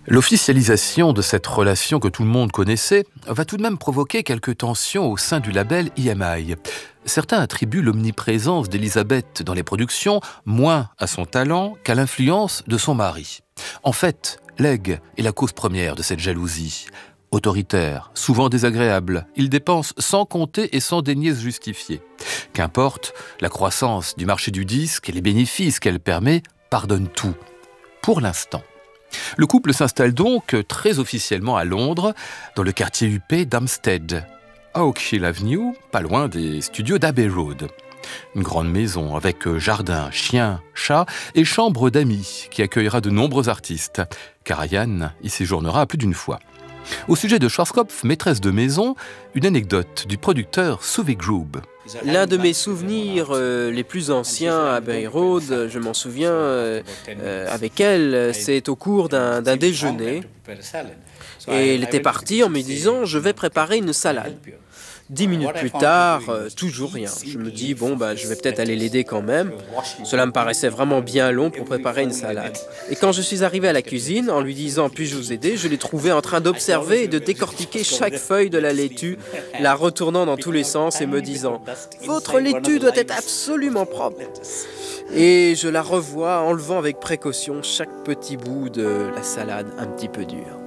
L'officialisation de cette relation que tout le monde connaissait va tout de même provoquer quelques tensions au sein du label EMI. Certains attribuent l'omniprésence d'Elizabeth dans les productions moins à son talent qu'à l'influence de son mari. En fait, Legg est la cause première de cette jalousie. Autoritaire, souvent désagréable, il dépense sans compter et sans daigner se justifier. Qu'importe, la croissance du marché du disque et les bénéfices qu'elle permet pardonnent tout. Pour l'instant. Le couple s'installe donc très officiellement à Londres, dans le quartier huppé d'Hampstead, à Oak Hill Avenue, pas loin des studios d'Abbey Road. Une grande maison avec jardin, chien, chat et chambre d'amis qui accueillera de nombreux artistes. Karajan y séjournera plus d'une fois. Au sujet de Schwarzkopf, maîtresse de maison, une anecdote du producteur Suvi Grube. L'un de mes souvenirs les plus anciens à Abbey Road, je m'en souviens avec elle, c'est au cours d'un déjeuner. Et elle était partie en me disant « je vais préparer une salade ». 10 minutes plus tard, toujours rien. Je me dis, je vais peut-être aller l'aider quand même. Cela me paraissait vraiment bien long pour préparer une salade. Et quand je suis arrivé à la cuisine, en lui disant, puis-je vous aider, je l'ai trouvé en train d'observer et de décortiquer chaque feuille de la laitue, la retournant dans tous les sens et me disant, votre laitue doit être absolument propre. Et je la revois enlevant avec précaution chaque petit bout de la salade un petit peu dure.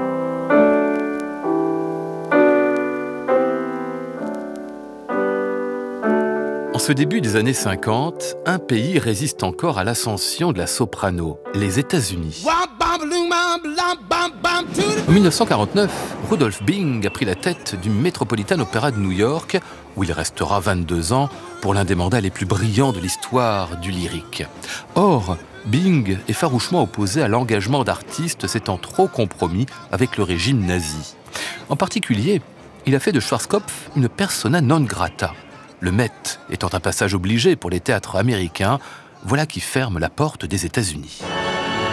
En ce début des années 50, un pays résiste encore à l'ascension de la soprano, les États-Unis. En 1949, Rudolph Bing a pris la tête du Metropolitan Opera de New York, où il restera 22 ans pour l'un des mandats les plus brillants de l'histoire du lyrique. Or, Bing est farouchement opposé à l'engagement d'artistes s'étant trop compromis avec le régime nazi. En particulier, il a fait de Schwarzkopf une persona non grata. Le Met étant un passage obligé pour les théâtres américains, voilà qui ferme la porte des États-Unis.